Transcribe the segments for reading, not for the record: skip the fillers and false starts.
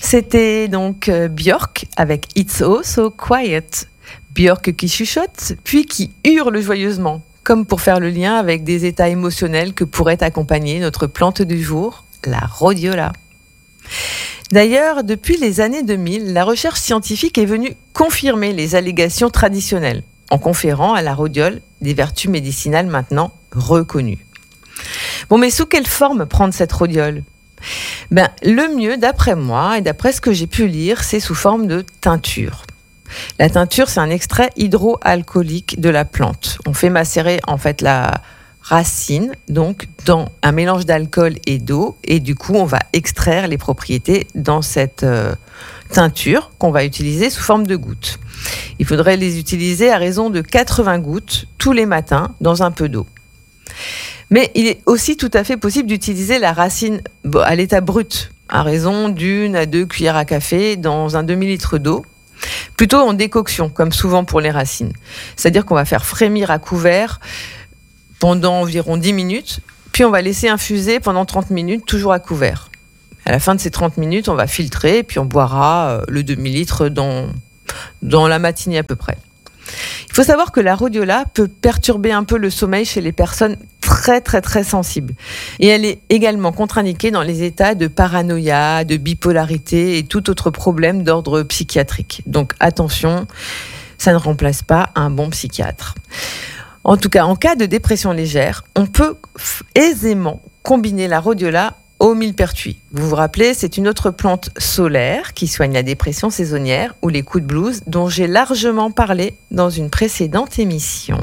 C'était donc Björk avec It's Oh So Quiet. Björk qui chuchote, puis qui hurle joyeusement, comme pour faire le lien avec des états émotionnels que pourrait accompagner notre plante du jour, la rhodiola. D'ailleurs, depuis les années 2000, la recherche scientifique est venue confirmer les allégations traditionnelles, en conférant à la rhodiole des vertus médicinales maintenant reconnues. Bon, mais sous quelle forme prendre cette rhodiole ? Le mieux, d'après moi, et d'après ce que j'ai pu lire, c'est sous forme de teinture. La teinture, c'est un extrait hydroalcoolique de la plante. On fait macérer en fait la racine donc dans un mélange d'alcool et d'eau, et du coup, on va extraire les propriétés dans cette teinture qu'on va utiliser sous forme de gouttes. Il faudrait les utiliser à raison de 80 gouttes tous les matins dans un peu d'eau. Mais il est aussi tout à fait possible d'utiliser la racine à l'état brut, à raison d'1 à 2 cuillères à café dans un demi-litre d'eau, plutôt en décoction, comme souvent pour les racines. C'est-à-dire qu'on va faire frémir à couvert pendant environ 10 minutes, puis on va laisser infuser pendant 30 minutes, toujours à couvert. À la fin de ces 30 minutes, on va filtrer, puis on boira le demi-litre dans la matinée à peu près. Il faut savoir que la rhodiola peut perturber un peu le sommeil chez les personnes très très très sensibles. Et elle est également contre-indiquée dans les états de paranoïa, de bipolarité et tout autre problème d'ordre psychiatrique. Donc attention, ça ne remplace pas un bon psychiatre. En tout cas, en cas de dépression légère, on peut aisément combiner la rhodiola au millepertuis. Vous vous rappelez, c'est une autre plante solaire qui soigne la dépression saisonnière ou les coups de blues dont j'ai largement parlé dans une précédente émission.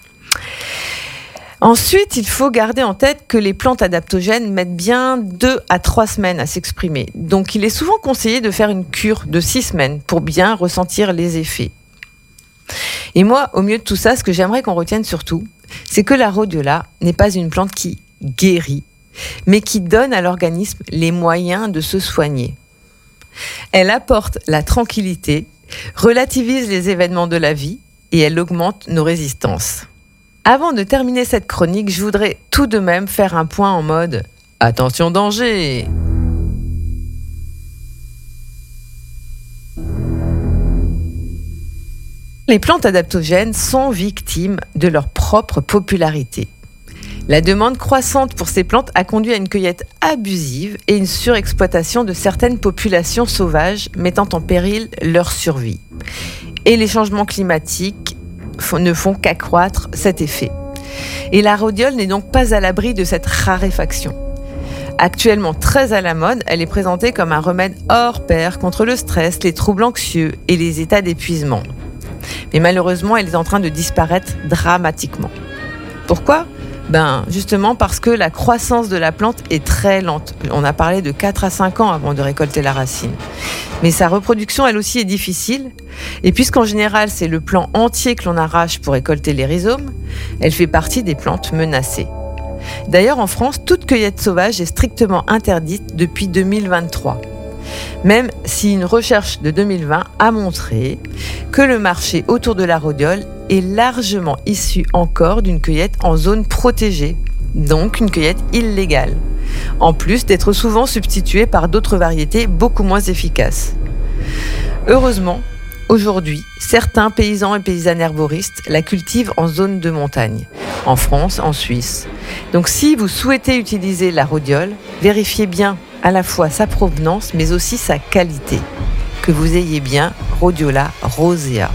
Ensuite, il faut garder en tête que les plantes adaptogènes mettent bien 2 à 3 semaines à s'exprimer. Donc, il est souvent conseillé de faire une cure de 6 semaines pour bien ressentir les effets. Et moi, au milieu de tout ça, ce que j'aimerais qu'on retienne surtout, c'est que la rhodiola n'est pas une plante qui guérit, mais qui donne à l'organisme les moyens de se soigner. Elle apporte la tranquillité, relativise les événements de la vie et elle augmente nos résistances. Avant de terminer cette chronique, je voudrais tout de même faire un point en mode « Attention danger !» Les plantes adaptogènes sont victimes de leur propre popularité. La demande croissante pour ces plantes a conduit à une cueillette abusive et une surexploitation de certaines populations sauvages, mettant en péril leur survie. Et les changements climatiques ne font qu'accroître cet effet. Et la rhodiole n'est donc pas à l'abri de cette raréfaction. Actuellement très à la mode, elle est présentée comme un remède hors pair contre le stress, les troubles anxieux et les états d'épuisement. Mais malheureusement, elle est en train de disparaître dramatiquement. Pourquoi ? Justement parce que la croissance de la plante est très lente. On a parlé de 4 à 5 ans avant de récolter la racine. Mais sa reproduction, elle aussi, est difficile. Et puisqu'en général, c'est le plant entier que l'on arrache pour récolter les rhizomes, elle fait partie des plantes menacées. D'ailleurs, en France, toute cueillette sauvage est strictement interdite depuis 2023. Même si une recherche de 2020 a montré que le marché autour de la rhodiole est largement issu encore d'une cueillette en zone protégée, donc une cueillette illégale, en plus d'être souvent substituée par d'autres variétés beaucoup moins efficaces. Heureusement, aujourd'hui, certains paysans et paysannes herboristes la cultivent en zone de montagne, en France, en Suisse. Donc si vous souhaitez utiliser la rhodiole, vérifiez bien à la fois sa provenance, mais aussi sa qualité. Que vous ayez bien Rhodiola rosea.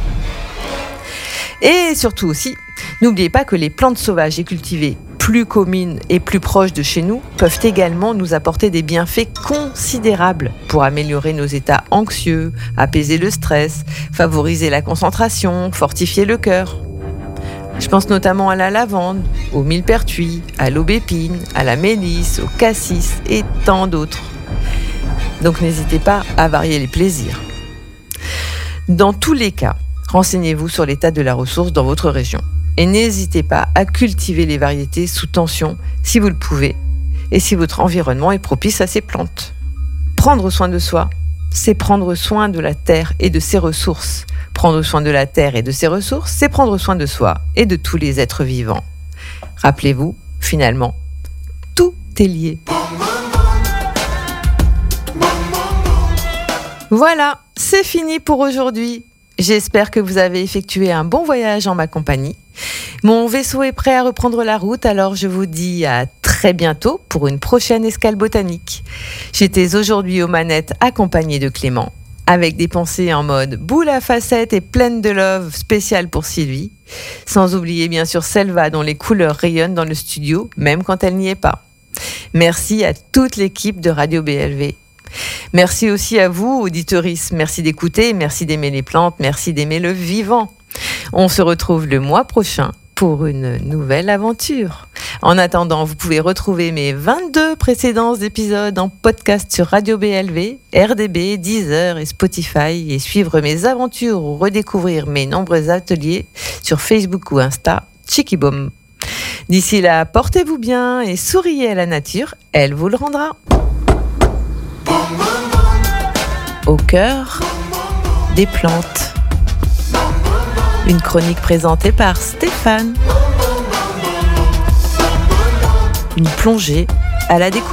Et surtout aussi, n'oubliez pas que les plantes sauvages et cultivées plus communes et plus proches de chez nous peuvent également nous apporter des bienfaits considérables pour améliorer nos états anxieux, apaiser le stress, favoriser la concentration, fortifier le cœur. Je pense notamment à la lavande, au millepertuis, à l'aubépine, à la mélisse, au cassis et tant d'autres. Donc n'hésitez pas à varier les plaisirs. Dans tous les cas, renseignez-vous sur l'état de la ressource dans votre région. Et n'hésitez pas à cultiver les variétés sous tension si vous le pouvez et si votre environnement est propice à ces plantes. Prendre soin de soi, c'est prendre soin de la terre et de ses ressources. Prendre soin de la terre et de ses ressources, c'est prendre soin de soi et de tous les êtres vivants. Rappelez-vous, finalement, tout est lié. Voilà, c'est fini pour aujourd'hui. J'espère que vous avez effectué un bon voyage en ma compagnie. Mon vaisseau est prêt à reprendre la route, alors je vous dis à très bientôt pour une prochaine escale botanique. J'étais aujourd'hui aux manettes accompagnée de Clément, avec des pensées en mode boule à facettes et pleine de love spéciale pour Sylvie, sans oublier bien sûr Selva dont les couleurs rayonnent dans le studio, même quand elle n'y est pas. Merci à toute l'équipe de Radio BLV. Merci aussi à vous, auditeuristes. Merci d'écouter, merci d'aimer les plantes, merci d'aimer le vivant. On se retrouve le mois prochain pour une nouvelle aventure. En attendant, vous pouvez retrouver mes 22 précédents épisodes en podcast sur Radio BLV, RDB, Deezer et Spotify et suivre mes aventures ou redécouvrir mes nombreux ateliers sur Facebook ou Insta, Chikiboom. D'ici là, portez-vous bien et souriez à la nature, elle vous le rendra. Au cœur des plantes. Une chronique présentée par Stéphane. Une plongée à la découverte.